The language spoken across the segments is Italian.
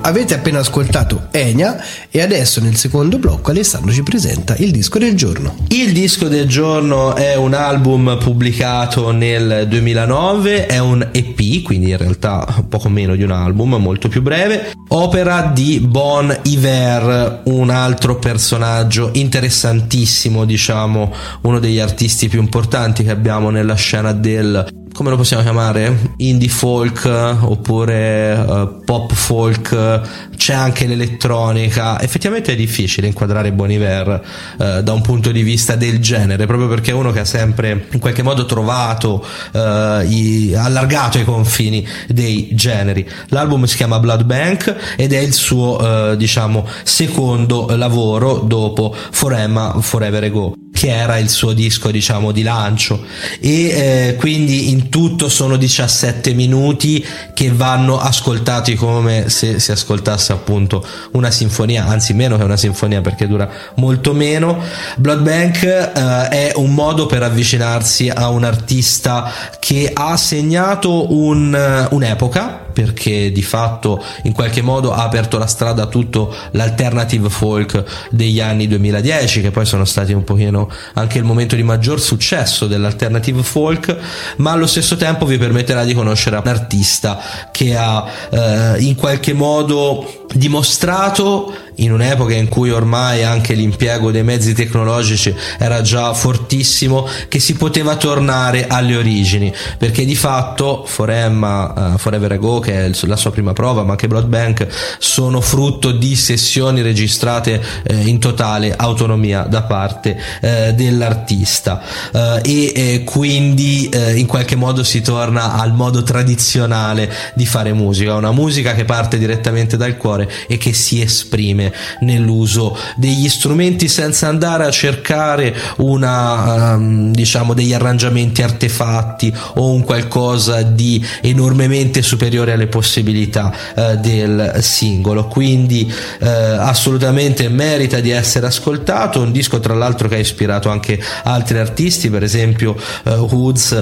avete appena ascoltato Enya e adesso nel secondo blocco Alessandro ci presenta il disco del giorno. Il disco del giorno è un album pubblicato nel 2009, è un EP, quindi in realtà poco meno di un album, molto più breve, opera di Bon Iver, un altro personaggio interessantissimo, diciamo uno degli artisti più importanti che abbiamo nella scena del, come lo possiamo chiamare, indie folk oppure pop folk. C'è anche l'elettronica. Effettivamente è difficile inquadrare Bon Iver da un punto di vista del genere, proprio perché è uno che ha sempre in qualche modo trovato allargato i confini dei generi. L'album si chiama Blood Bank ed è il suo diciamo secondo lavoro dopo Forever Ago, che era il suo disco diciamo di lancio, e quindi in tutto sono 17 minuti che vanno ascoltati come se si ascoltasse appunto una sinfonia, anzi meno che una sinfonia perché dura molto meno. Blood Bank è un modo per avvicinarsi a un artista che ha segnato un'epoca, perché di fatto in qualche modo ha aperto la strada a tutto l'alternative folk degli anni 2010, che poi sono stati un pochino anche il momento di maggior successo dell'alternative folk, ma allo stesso tempo vi permetterà di conoscere un artista che ha in qualche modo dimostrato, in un'epoca in cui ormai anche l'impiego dei mezzi tecnologici era già fortissimo, che si poteva tornare alle origini, perché di fatto Forever Ago, che è la sua prima prova, ma anche Blood Bank sono frutto di sessioni registrate in totale autonomia da parte dell'artista, e quindi in qualche modo si torna al modo tradizionale di fare musica, una musica che parte direttamente dal cuore e che si esprime nell'uso degli strumenti senza andare a cercare diciamo degli arrangiamenti artefatti o un qualcosa di enormemente superiore alle possibilità del singolo. Quindi assolutamente merita di essere ascoltato, un disco tra l'altro che ha ispirato anche altri artisti, per esempio Woods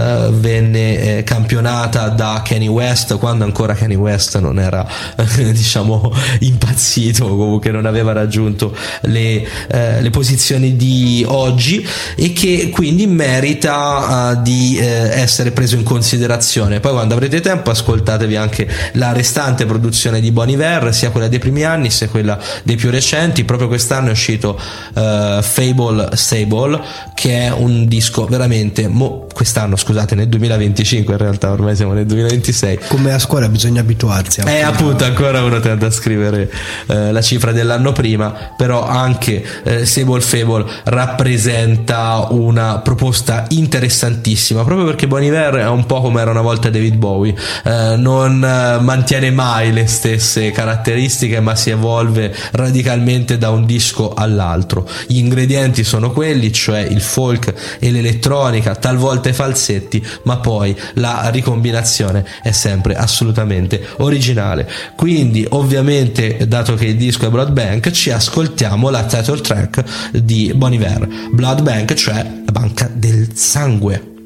venne campionata da Kanye West quando ancora Kanye West non era diciamo impazzito, comunque non aveva raggiunto le posizioni di oggi, e che quindi merita di essere preso in considerazione. Poi quando avrete tempo ascoltatevi anche la restante produzione di Bon Iver, sia quella dei primi anni sia quella dei più recenti. Proprio quest'anno è uscito Fable Stable, che è un disco veramente quest'anno, scusate, nel 2025, in realtà ormai siamo nel 2026. Come a scuola bisogna abituarsi appunto ancora uno tende a scrivere la cifra dell'anno prima, però anche Fable rappresenta una proposta interessantissima, proprio perché Bon Iver è un po' come era una volta David Bowie, non mantiene mai le stesse caratteristiche, ma si evolve radicalmente da un disco all'altro. Gli ingredienti sono quelli, cioè il folk e l'elettronica, talvolta i falsetti, ma poi la ricombinazione è sempre assolutamente originale. Quindi ovviamente, dato che il disco è Blood Bank, ci ascoltiamo la title track di Bon Iver, Blood Bank, cioè la banca del sangue.